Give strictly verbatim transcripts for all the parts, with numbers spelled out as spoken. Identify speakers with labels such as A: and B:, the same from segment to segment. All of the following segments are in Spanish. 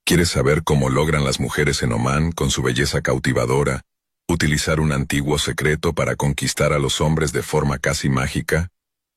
A: ¿Quieres saber cómo logran las mujeres en Omán, con su belleza cautivadora, utilizar un antiguo secreto para conquistar a los hombres de forma casi mágica?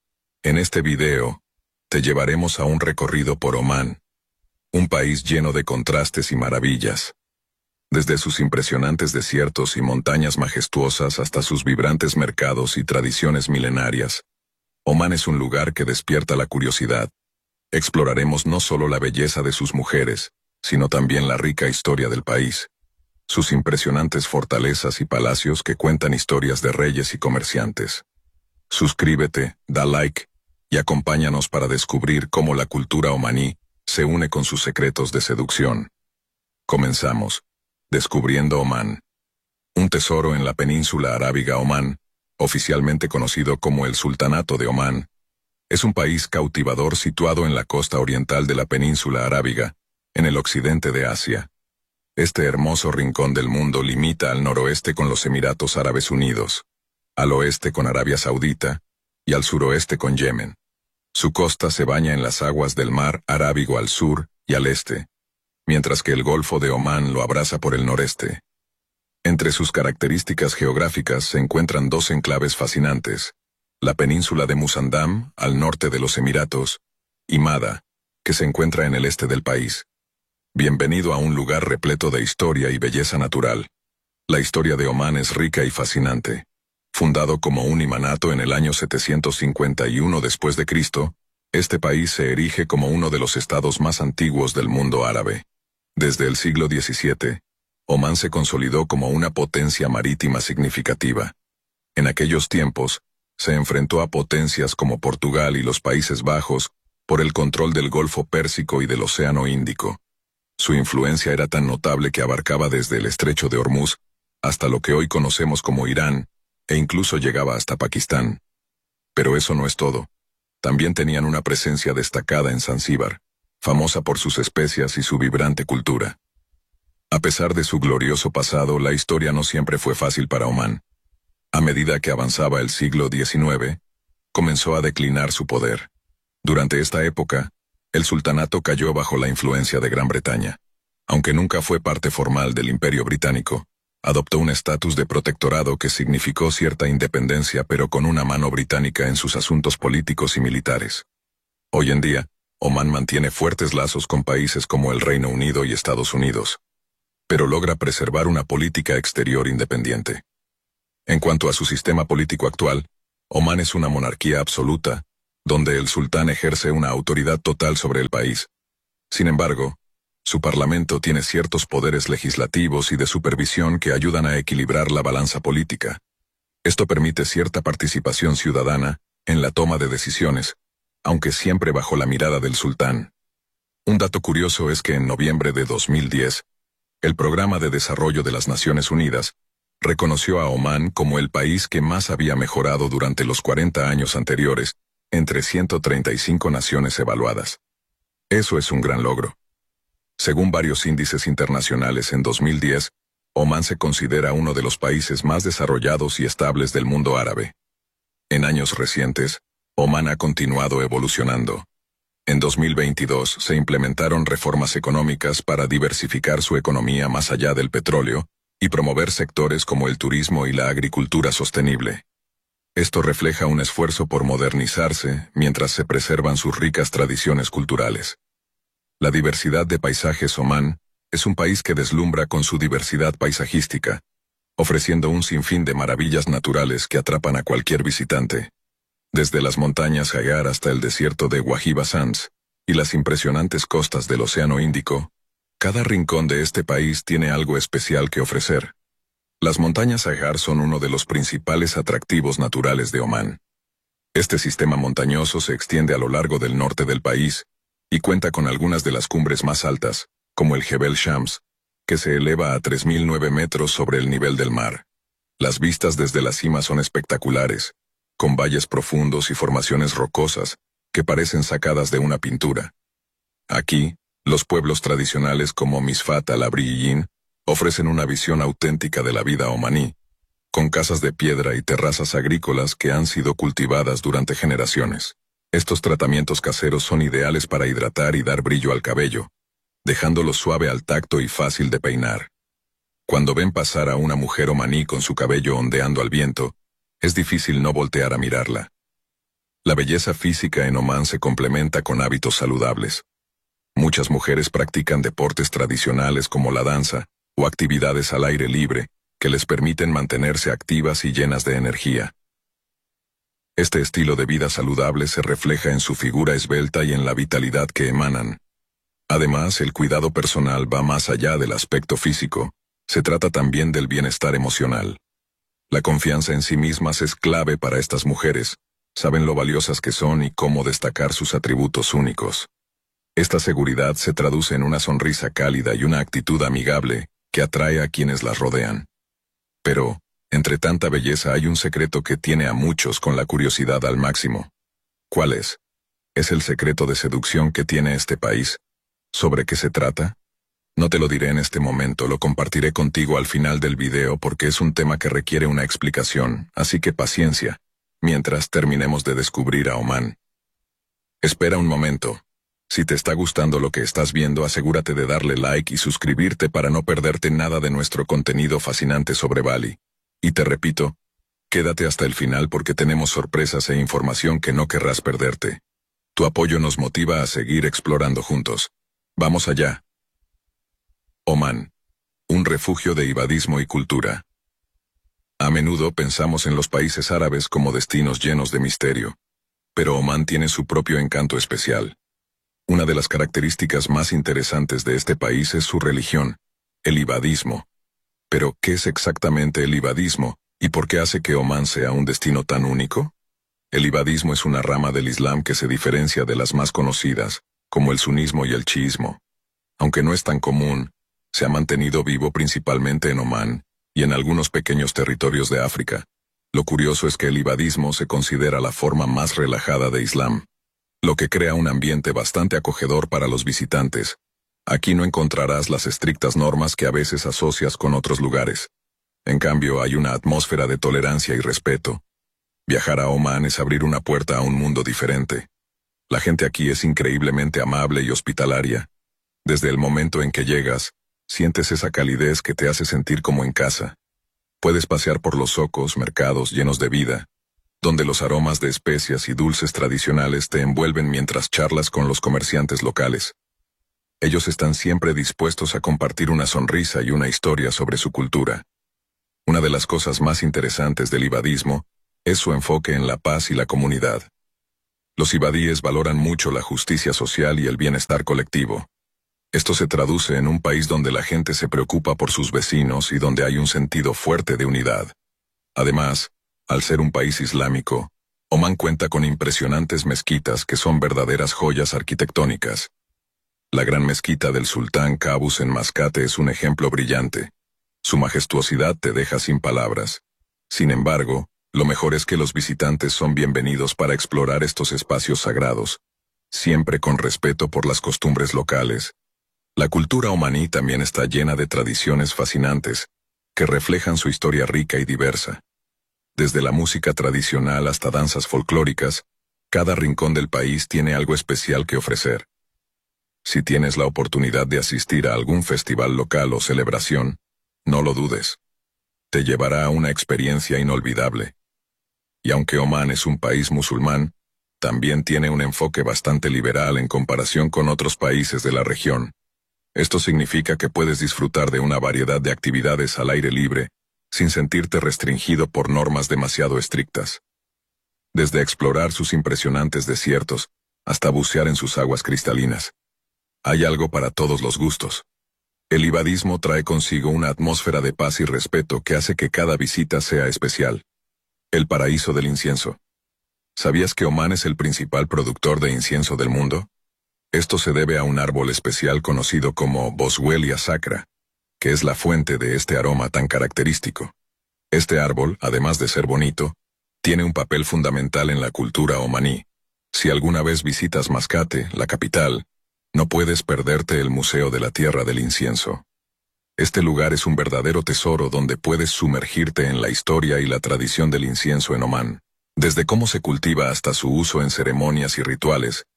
A: En este video, te llevaremos a un recorrido por Omán, un país lleno de contrastes y maravillas. Desde sus impresionantes desiertos y montañas majestuosas hasta sus vibrantes mercados y tradiciones milenarias, Omán es un lugar que despierta la curiosidad. Exploraremos no solo la belleza de sus mujeres, sino también la rica historia del país, sus impresionantes fortalezas y palacios que cuentan historias de reyes y comerciantes. Suscríbete, da like, y acompáñanos para descubrir cómo la cultura omaní se une con sus secretos de seducción. Comenzamos. Descubriendo Omán. Un tesoro en la península arábiga. Omán, oficialmente conocido como el Sultanato de Omán, es un país cautivador situado en la costa oriental de la península arábiga, en el occidente de Asia. Este hermoso rincón del mundo limita al noroeste con los Emiratos Árabes Unidos, al oeste con Arabia Saudita, y al suroeste con Yemen. Su costa se baña en las aguas del mar Arábigo al sur y al este, mientras que el Golfo de Omán lo abraza por el noreste. Entre sus características geográficas se encuentran dos enclaves fascinantes: la península de Musandam, al norte de los Emiratos, y Mada, que se encuentra en el este del país. Bienvenido a un lugar repleto de historia y belleza natural. La historia de Omán es rica y fascinante. Fundado como un imanato en el año setecientos cincuenta y uno después de Cristo, este país se erige como uno de los estados más antiguos del mundo árabe. Desde el siglo diecisiete, Omán se consolidó como una potencia marítima significativa. En aquellos tiempos, se enfrentó a potencias como Portugal y los Países Bajos por el control del Golfo Pérsico y del Océano Índico. Su influencia era tan notable que abarcaba desde el Estrecho de Hormuz hasta lo que hoy conocemos como Irán, e incluso llegaba hasta Pakistán. Pero eso no es todo. También tenían una presencia destacada en Zanzíbar, famosa por sus especias y su vibrante cultura. A pesar de su glorioso pasado, la historia no siempre fue fácil para Omán. A medida que avanzaba el siglo diecinueve, comenzó a declinar su poder. Durante esta época, el sultanato cayó bajo la influencia de Gran Bretaña. Aunque nunca fue parte formal del Imperio Británico, adoptó un estatus de protectorado que significó cierta independencia, pero con una mano británica en sus asuntos políticos y militares. Hoy en día, Omán mantiene fuertes lazos con países como el Reino Unido y Estados Unidos, pero logra preservar una política exterior independiente. En cuanto a su sistema político actual, Omán es una monarquía absoluta, donde el sultán ejerce una autoridad total sobre el país. Sin embargo, su parlamento tiene ciertos poderes legislativos y de supervisión que ayudan a equilibrar la balanza política. Esto permite cierta participación ciudadana en la toma de decisiones, aunque siempre bajo la mirada del sultán. Un dato curioso es que en noviembre de dos mil diez, el Programa de Desarrollo de las Naciones Unidas reconoció a Omán como el país que más había mejorado durante los cuarenta años anteriores, entre ciento treinta y cinco naciones evaluadas. Eso es un gran logro. Según varios índices internacionales, en dos mil diez, Omán se considera uno de los países más desarrollados y estables del mundo árabe. En años recientes, Omán ha continuado evolucionando. En dos mil veintidós se implementaron reformas económicas para diversificar su economía más allá del petróleo y promover sectores como el turismo y la agricultura sostenible. Esto refleja un esfuerzo por modernizarse mientras se preservan sus ricas tradiciones culturales. La diversidad de paisajes. Omán es un país que deslumbra con su diversidad paisajística, ofreciendo un sinfín de maravillas naturales que atrapan a cualquier visitante. Desde las montañas Hagar hasta el desierto de Wajiba Sands y las impresionantes costas del Océano Índico, cada rincón de este país tiene algo especial que ofrecer. Las montañas Hagar son uno de los principales atractivos naturales de Omán. Este sistema montañoso se extiende a lo largo del norte del país y cuenta con algunas de las cumbres más altas, como el Jebel Shams, que se eleva a tres mil nueve metros sobre el nivel del mar. Las vistas desde la cima son espectaculares, con valles profundos y formaciones rocosas que parecen sacadas de una pintura. Aquí, los pueblos tradicionales como Misfat al-Abriyin ofrecen una visión auténtica de la vida omaní, con casas de piedra y terrazas agrícolas que han sido cultivadas durante generaciones. Estos tratamientos caseros son ideales para hidratar y dar brillo al cabello, dejándolo suave al tacto y fácil de peinar. Cuando ven pasar a una mujer omaní con su cabello ondeando al viento, es difícil no voltear a mirarla. La belleza física en Omán se complementa con hábitos saludables. Muchas mujeres practican deportes tradicionales como la danza, o actividades al aire libre, que les permiten mantenerse activas y llenas de energía. Este estilo de vida saludable se refleja en su figura esbelta y en la vitalidad que emanan. Además, el cuidado personal va más allá del aspecto físico, se trata también del bienestar emocional. La confianza en sí mismas es clave para estas mujeres, saben lo valiosas que son y cómo destacar sus atributos únicos. Esta seguridad se traduce en una sonrisa cálida y una actitud amigable, que atrae a quienes las rodean. Pero, entre tanta belleza hay un secreto que tiene a muchos con la curiosidad al máximo. ¿Cuál es? Es el secreto de seducción que tiene este país. ¿Sobre qué se trata? No te lo diré en este momento, lo compartiré contigo al final del video porque es un tema que requiere una explicación, así que paciencia, mientras terminemos de descubrir a Omán. Espera un momento. Si te está gustando lo que estás viendo, asegúrate de darle like y suscribirte para no perderte nada de nuestro contenido fascinante sobre Bali. Y te repito, quédate hasta el final porque tenemos sorpresas e información que no querrás perderte. Tu apoyo nos motiva a seguir explorando juntos. Vamos allá. Omán. Un refugio de ibadismo y cultura. A menudo pensamos en los países árabes como destinos llenos de misterio. Pero Omán tiene su propio encanto especial. Una de las características más interesantes de este país es su religión, el ibadismo. Pero, ¿qué es exactamente el ibadismo, y por qué hace que Omán sea un destino tan único? El ibadismo es una rama del Islam que se diferencia de las más conocidas, como el sunismo y el chiismo. Aunque no es tan común, se ha mantenido vivo principalmente en Omán y en algunos pequeños territorios de África. Lo curioso es que el ibadismo se considera la forma más relajada de Islam, lo que crea un ambiente bastante acogedor para los visitantes. Aquí no encontrarás las estrictas normas que a veces asocias con otros lugares. En cambio, hay una atmósfera de tolerancia y respeto. Viajar a Omán es abrir una puerta a un mundo diferente. La gente aquí es increíblemente amable y hospitalaria. Desde el momento en que llegas, sientes esa calidez que te hace sentir como en casa. Puedes pasear por los zocos, mercados llenos de vida, donde los aromas de especias y dulces tradicionales te envuelven mientras charlas con los comerciantes locales. Ellos están siempre dispuestos a compartir una sonrisa y una historia sobre su cultura. Una de las cosas más interesantes del ibadismo es su enfoque en la paz y la comunidad. Los ibadíes valoran mucho la justicia social y el bienestar colectivo. Esto se traduce en un país donde la gente se preocupa por sus vecinos y donde hay un sentido fuerte de unidad. Además, al ser un país islámico, Omán cuenta con impresionantes mezquitas que son verdaderas joyas arquitectónicas. La gran mezquita del Sultán Qaboos en Mascate es un ejemplo brillante. Su majestuosidad te deja sin palabras. Sin embargo, lo mejor es que los visitantes son bienvenidos para explorar estos espacios sagrados, siempre con respeto por las costumbres locales. La cultura omaní también está llena de tradiciones fascinantes, que reflejan su historia rica y diversa. Desde la música tradicional hasta danzas folclóricas, cada rincón del país tiene algo especial que ofrecer. Si tienes la oportunidad de asistir a algún festival local o celebración, no lo dudes. Te llevará a una experiencia inolvidable. Y aunque Omán es un país musulmán, también tiene un enfoque bastante liberal en comparación con otros países de la región. Esto significa que puedes disfrutar de una variedad de actividades al aire libre, sin sentirte restringido por normas demasiado estrictas. Desde explorar sus impresionantes desiertos, hasta bucear en sus aguas cristalinas. Hay algo para todos los gustos. El ibadismo trae consigo una atmósfera de paz y respeto que hace que cada visita sea especial. El paraíso del incienso. ¿Sabías que Omán es el principal productor de incienso del mundo? Esto se debe a un árbol especial conocido como Boswellia sacra, que es la fuente de este aroma tan característico. Este árbol, además de ser bonito, tiene un papel fundamental en la cultura omaní. Si alguna vez visitas Mascate, la capital, no puedes perderte el Museo de la Tierra del Incienso. Este lugar es un verdadero tesoro donde puedes sumergirte en la historia y la tradición del incienso en Omán. Desde cómo se cultiva hasta su uso en ceremonias y rituales,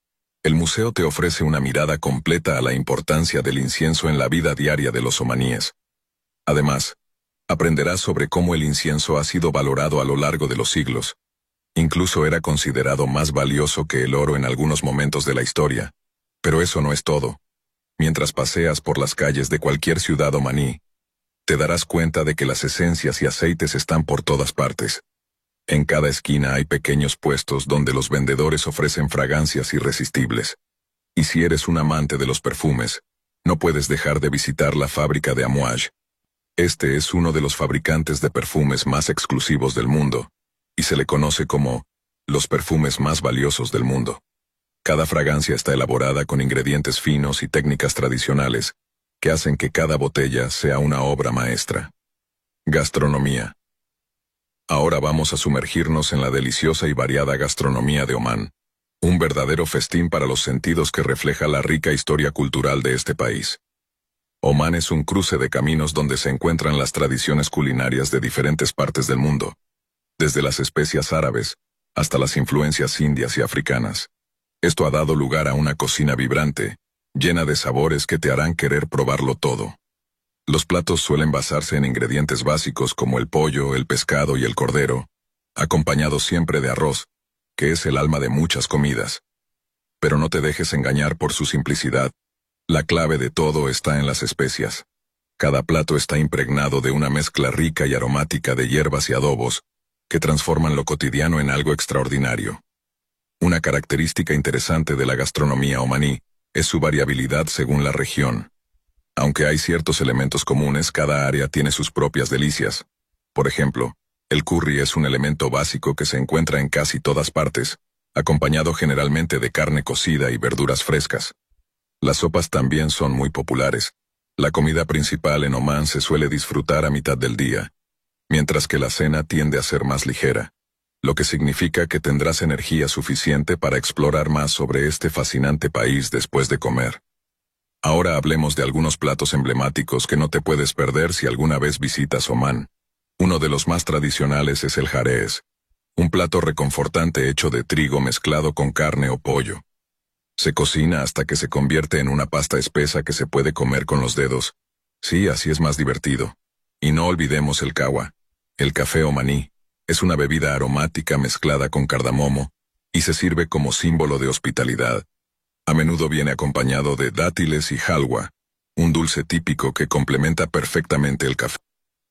A: El museo te ofrece una mirada completa a la importancia del incienso en la vida diaria de los omaníes. Además, aprenderás sobre cómo el incienso ha sido valorado a lo largo de los siglos. Incluso era considerado más valioso que el oro en algunos momentos de la historia. Pero eso no es todo. Mientras paseas por las calles de cualquier ciudad omaní, te darás cuenta de que las esencias y aceites están por todas partes. En cada esquina hay pequeños puestos donde los vendedores ofrecen fragancias irresistibles. Y si eres un amante de los perfumes, no puedes dejar de visitar la fábrica de Amouage. Este es uno de los fabricantes de perfumes más exclusivos del mundo, y se le conoce como los perfumes más valiosos del mundo. Cada fragancia está elaborada con ingredientes finos y técnicas tradicionales, que hacen que cada botella sea una obra maestra. Gastronomía. Ahora vamos a sumergirnos en la deliciosa y variada gastronomía de Omán, un verdadero festín para los sentidos que refleja la rica historia cultural de este país. Omán es un cruce de caminos donde se encuentran las tradiciones culinarias de diferentes partes del mundo, desde las especias árabes hasta las influencias indias y africanas. Esto ha dado lugar a una cocina vibrante, llena de sabores que te harán querer probarlo todo. Los platos suelen basarse en ingredientes básicos como el pollo, el pescado y el cordero, acompañados siempre de arroz, que es el alma de muchas comidas. Pero no te dejes engañar por su simplicidad. La clave de todo está en las especias. Cada plato está impregnado de una mezcla rica y aromática de hierbas y adobos, que transforman lo cotidiano en algo extraordinario. Una característica interesante de la gastronomía omaní es su variabilidad según la región. Aunque hay ciertos elementos comunes, cada área tiene sus propias delicias. Por ejemplo, el curry es un elemento básico que se encuentra en casi todas partes, acompañado generalmente de carne cocida y verduras frescas. Las sopas también son muy populares. La comida principal en Omán se suele disfrutar a mitad del día, mientras que la cena tiende a ser más ligera, lo que significa que tendrás energía suficiente para explorar más sobre este fascinante país después de comer. Ahora hablemos de algunos platos emblemáticos que no te puedes perder si alguna vez visitas Omán. Uno de los más tradicionales es el jarez, un plato reconfortante hecho de trigo mezclado con carne o pollo. Se cocina hasta que se convierte en una pasta espesa que se puede comer con los dedos. Sí, así es más divertido. Y no olvidemos el kahwa, el café omaní. Es una bebida aromática mezclada con cardamomo, y se sirve como símbolo de hospitalidad. A menudo viene acompañado de dátiles y halwa, un dulce típico que complementa perfectamente el café.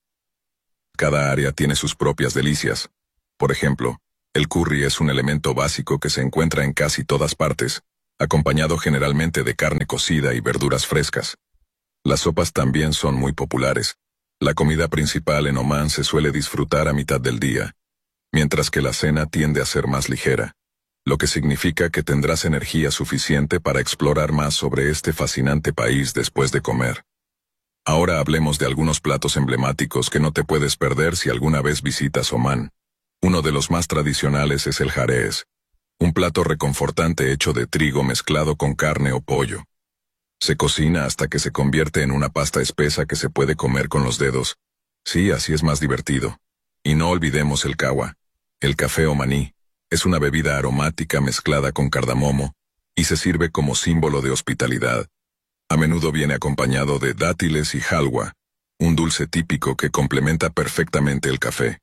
A: Cada área tiene sus propias delicias. Por ejemplo, el curry es un elemento básico que se encuentra en casi todas partes, acompañado generalmente de carne cocida y verduras frescas. Las sopas también son muy populares. La comida principal en Omán se suele disfrutar a mitad del día, mientras que la cena tiende a ser más ligera, lo que significa que tendrás energía suficiente para explorar más sobre este fascinante país después de comer. Ahora hablemos de algunos platos emblemáticos que no te puedes perder si alguna vez visitas Omán. Uno de los más tradicionales es el jarez, un plato reconfortante hecho de trigo mezclado con carne o pollo. Se cocina hasta que se convierte en una pasta espesa que se puede comer con los dedos. Sí, así es más divertido. Y no olvidemos el kahwa, el café omaní. Es una bebida aromática mezclada con cardamomo, y se sirve como símbolo de hospitalidad. A menudo viene acompañado de dátiles y halwa, un dulce típico que complementa perfectamente el café.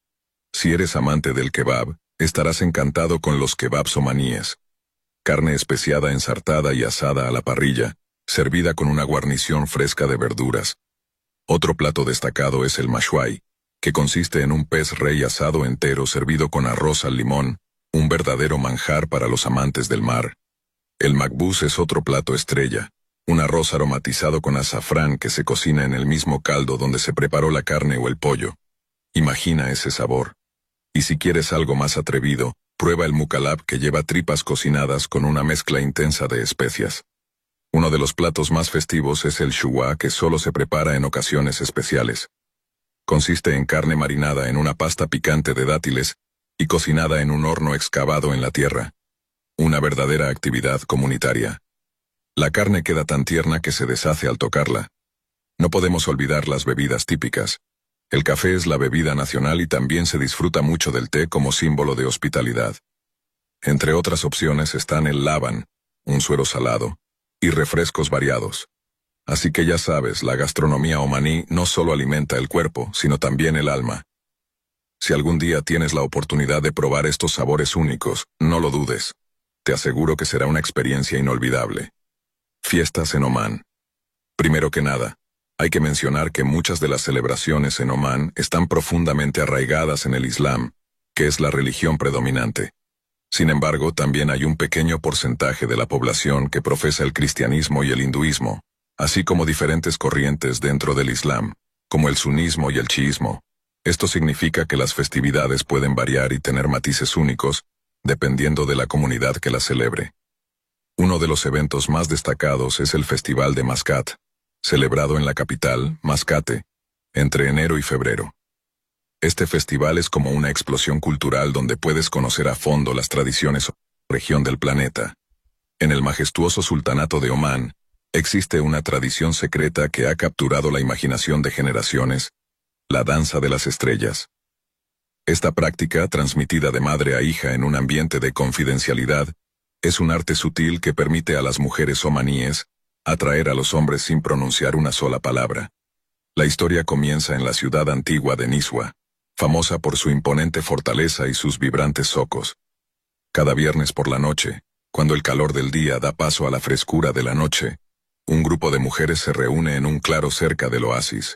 A: Si eres amante del kebab, estarás encantado con los kebabs omaníes. Carne especiada ensartada y asada a la parrilla, servida con una guarnición fresca de verduras. Otro plato destacado es el mashwai, que consiste en un pez rey asado entero servido con arroz al limón, un verdadero manjar para los amantes del mar. El makbús es otro plato estrella, un arroz aromatizado con azafrán que se cocina en el mismo caldo donde se preparó la carne o el pollo. Imagina ese sabor. Y si quieres algo más atrevido, prueba el mukalab, que lleva tripas cocinadas con una mezcla intensa de especias. Uno de los platos más festivos es el shuwa, que solo se prepara en ocasiones especiales. Consiste en carne marinada en una pasta picante de dátiles y cocinada en un horno excavado en la tierra. Una verdadera actividad comunitaria. La carne queda tan tierna que se deshace al tocarla. No podemos olvidar las bebidas típicas. El café es la bebida nacional y también se disfruta mucho del té como símbolo de hospitalidad. Entre otras opciones están el laban, un suero salado y refrescos variados. Así que ya sabes, la gastronomía omaní no solo alimenta el cuerpo, sino también el alma. Si algún día tienes la oportunidad de probar estos sabores únicos, no lo dudes. Te aseguro que será una experiencia inolvidable. Fiestas en Omán. Primero que nada, hay que mencionar que muchas de las celebraciones en Omán están profundamente arraigadas en el Islam, que es la religión predominante. Sin embargo, también hay un pequeño porcentaje de la población que profesa el cristianismo y el hinduismo, así como diferentes corrientes dentro del Islam, como el sunismo y el chiismo. Esto significa que las festividades pueden variar y tener matices únicos, dependiendo de la comunidad que las celebre. Uno de los eventos más destacados es el Festival de Mascat, celebrado en la capital, Mascate, entre enero y febrero. Este festival es como una explosión cultural donde puedes conocer a fondo las tradiciones de la región del planeta. En el majestuoso sultanato de Omán, existe una tradición secreta que ha capturado la imaginación de generaciones: la danza de las estrellas. Esta práctica, transmitida de madre a hija en un ambiente de confidencialidad, es un arte sutil que permite a las mujeres omaníes atraer a los hombres sin pronunciar una sola palabra. La historia comienza en la ciudad antigua de Niswa, famosa por su imponente fortaleza y sus vibrantes zocos. Cada viernes por la noche, cuando el calor del día da paso a la frescura de la noche, un grupo de mujeres se reúne en un claro cerca del oasis.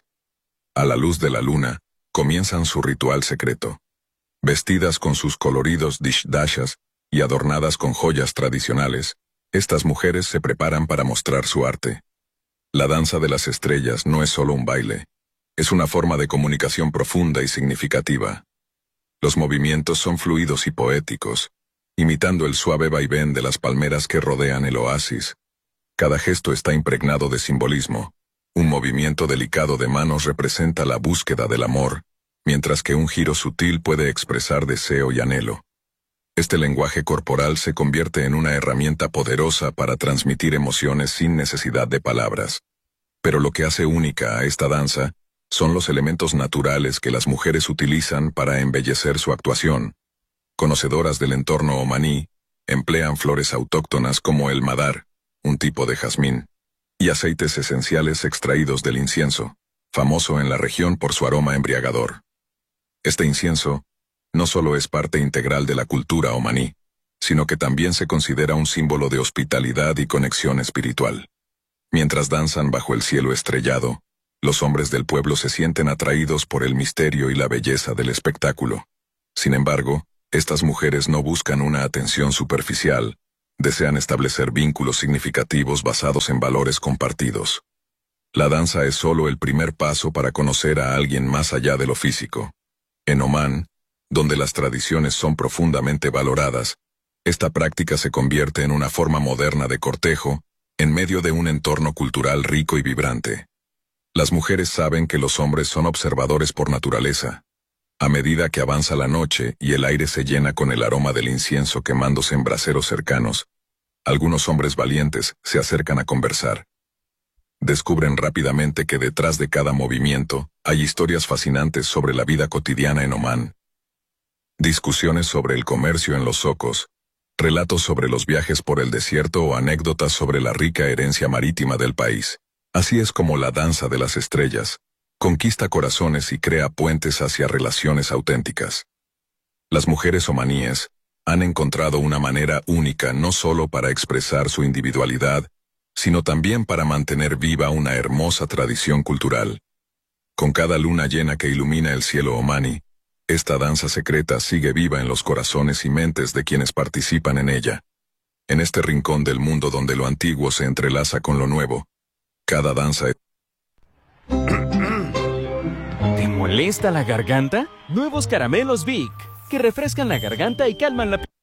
A: A la luz de la luna, comienzan su ritual secreto. Vestidas con sus coloridos dishdashas y adornadas con joyas tradicionales, estas mujeres se preparan para mostrar su arte. La danza de las estrellas no es solo un baile, es una forma de comunicación profunda y significativa. Los movimientos son fluidos y poéticos, imitando el suave vaivén de las palmeras que rodean el oasis. Cada gesto está impregnado de simbolismo. Un movimiento delicado de manos representa la búsqueda del amor, mientras que un giro sutil puede expresar deseo y anhelo. Este lenguaje corporal se convierte en una herramienta poderosa para transmitir emociones sin necesidad de palabras. Pero lo que hace única a esta danza son los elementos naturales que las mujeres utilizan para embellecer su actuación. Conocedoras del entorno omaní, emplean flores autóctonas como el madar, un tipo de jazmín, y aceites esenciales extraídos del incienso, famoso en la región por su aroma embriagador. Este incienso no solo es parte integral de la cultura omaní, sino que también se considera un símbolo de hospitalidad y conexión espiritual. Mientras danzan bajo el cielo estrellado, los hombres del pueblo se sienten atraídos por el misterio y la belleza del espectáculo. Sin embargo, estas mujeres no buscan una atención superficial, desean establecer vínculos significativos basados en valores compartidos. La danza es solo el primer paso para conocer a alguien más allá de lo físico. En Omán, donde las tradiciones son profundamente valoradas, esta práctica se convierte en una forma moderna de cortejo, en medio de un entorno cultural rico y vibrante. Las mujeres saben que los hombres son observadores por naturaleza. A medida que avanza la noche y el aire se llena con el aroma del incienso quemándose en braseros cercanos, algunos hombres valientes se acercan a conversar. Descubren rápidamente que detrás de cada movimiento hay historias fascinantes sobre la vida cotidiana en Omán. Discusiones sobre el comercio en los zocos, relatos sobre los viajes por el desierto o anécdotas sobre la rica herencia marítima del país. Así es como la danza de las estrellas conquista corazones y crea puentes hacia relaciones auténticas. Las mujeres omaníes han encontrado una manera única no solo para expresar su individualidad, sino también para mantener viva una hermosa tradición cultural. Con cada luna llena que ilumina el cielo omaní, esta danza secreta sigue viva en los corazones y mentes de quienes participan en ella. En este rincón del mundo donde lo antiguo se entrelaza con lo nuevo, cada danza es...
B: ¿Te molesta la garganta? Nuevos caramelos Vic, que refrescan la garganta y calman la...